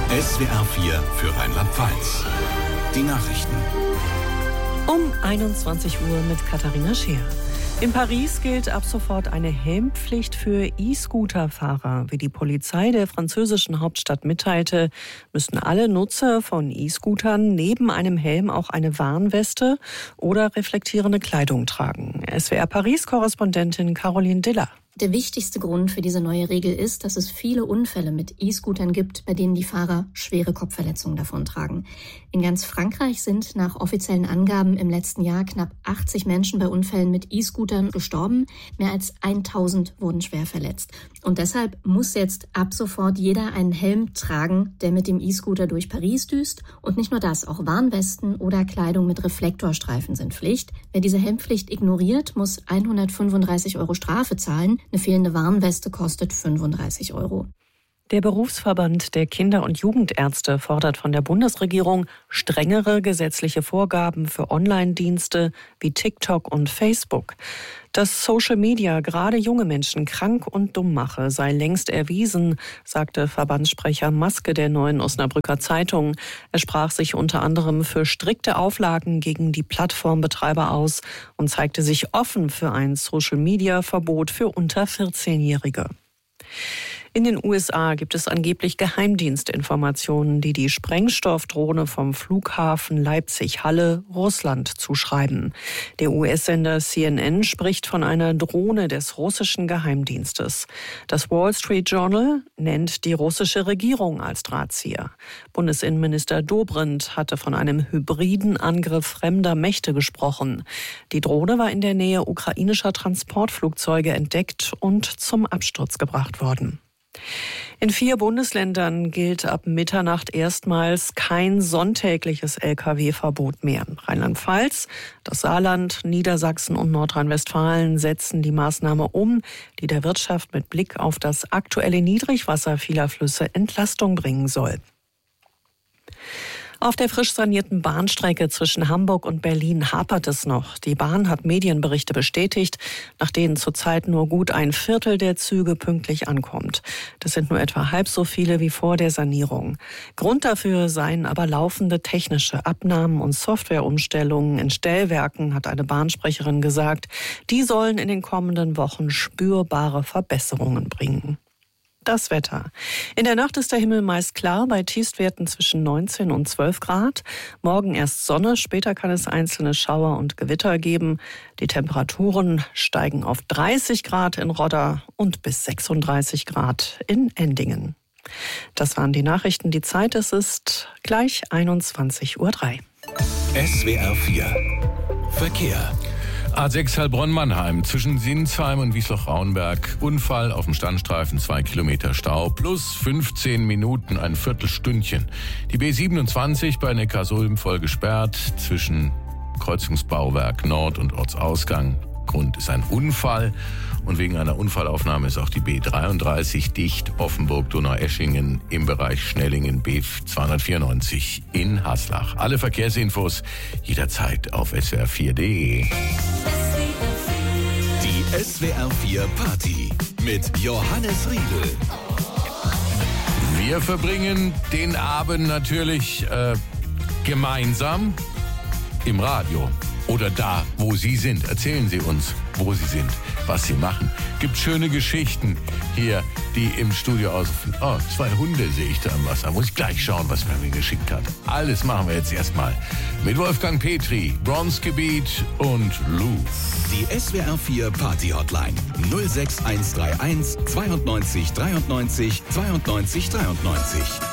SWR 4 für Rheinland-Pfalz. Die Nachrichten. Um 21 Uhr mit Katharina Scheer. In Paris gilt ab sofort eine Helmpflicht für E-Scooter-Fahrer. Wie die Polizei der französischen Hauptstadt mitteilte, müssen alle Nutzer von E-Scootern neben einem Helm auch eine Warnweste oder reflektierende Kleidung tragen. SWR Paris-Korrespondentin Caroline Diller. Der wichtigste Grund für diese neue Regel ist, dass es viele Unfälle mit E-Scootern gibt, bei denen die Fahrer schwere Kopfverletzungen davontragen. In ganz Frankreich sind nach offiziellen Angaben im letzten Jahr knapp 80 Menschen bei Unfällen mit E-Scootern gestorben. Mehr als 1000 wurden schwer verletzt. Und deshalb muss jetzt ab sofort jeder einen Helm tragen, der mit dem E-Scooter durch Paris düst. Und nicht nur das, auch Warnwesten oder Kleidung mit Reflektorstreifen sind Pflicht. Wer diese Helmpflicht ignoriert, muss 135 € Strafe zahlen. Eine fehlende Warnweste kostet 35 €. Der Berufsverband der Kinder- und Jugendärzte fordert von der Bundesregierung strengere gesetzliche Vorgaben für Online-Dienste wie TikTok und Facebook. Dass Social Media gerade junge Menschen krank und dumm mache, sei längst erwiesen, sagte Verbandssprecher Maske der Neuen Osnabrücker Zeitung. Er sprach sich unter anderem für strikte Auflagen gegen die Plattformbetreiber aus und zeigte sich offen für ein Social-Media-Verbot für unter 14-Jährige. In den USA gibt es angeblich Geheimdienstinformationen, die die Sprengstoffdrohne vom Flughafen Leipzig-Halle Russland zuschreiben. Der US-Sender CNN spricht von einer Drohne des russischen Geheimdienstes. Das Wall Street Journal nennt die russische Regierung als Drahtzieher. Bundesinnenminister Dobrindt hatte von einem hybriden Angriff fremder Mächte gesprochen. Die Drohne war in der Nähe ukrainischer Transportflugzeuge entdeckt und zum Absturz gebracht worden. In 4 Bundesländern gilt ab Mitternacht erstmals kein sonntägliches Lkw-Verbot mehr. Rheinland-Pfalz, das Saarland, Niedersachsen und Nordrhein-Westfalen setzen die Maßnahme um, die der Wirtschaft mit Blick auf das aktuelle Niedrigwasser vieler Flüsse Entlastung bringen soll. Auf der frisch sanierten Bahnstrecke zwischen Hamburg und Berlin hapert es noch. Die Bahn hat Medienberichte bestätigt, nach denen zurzeit nur gut ein Viertel der Züge pünktlich ankommt. Das sind nur etwa halb so viele wie vor der Sanierung. Grund dafür seien aber laufende technische Abnahmen und Softwareumstellungen in Stellwerken, hat eine Bahnsprecherin gesagt. Die sollen in den kommenden Wochen spürbare Verbesserungen bringen. Das Wetter. In der Nacht ist der Himmel meist klar bei Tiefstwerten zwischen 19 und 12 Grad. Morgen erst Sonne, später kann es einzelne Schauer und Gewitter geben. Die Temperaturen steigen auf 30 Grad in Rodda und bis 36 Grad in Endingen. Das waren die Nachrichten. Die Zeit, es ist gleich 21:03 Uhr. SWR 4 Verkehr. A6 Heilbronn-Mannheim zwischen Sinsheim und Wiesloch-Raunberg. Unfall auf dem Standstreifen, 2 Kilometer Stau plus 15 Minuten, ein Viertelstündchen. Die B27 bei Neckarsulm voll gesperrt zwischen Kreuzungsbauwerk Nord und Ortsausgang. Grund ist ein Unfall und wegen einer Unfallaufnahme ist auch die B33 dicht, Offenburg-Donaueschingen im Bereich Schnellingen B294 in Haslach. Alle Verkehrsinfos jederzeit auf swr4.de. Die SWR 4 Party mit Johannes Riedel. Wir verbringen den Abend natürlich gemeinsam im Radio. Oder da, wo Sie sind. Erzählen Sie uns, wo Sie sind, was Sie machen. Gibt schöne Geschichten hier, die im Studio ausrufen. Oh, 2 Hunde sehe ich da im Wasser. Muss ich gleich schauen, was man mir geschickt hat. Alles machen wir jetzt erstmal mit Wolfgang Petri, Bronzegebiet und Lou. Die SWR 4 Party Hotline 06131 92 93 92 92.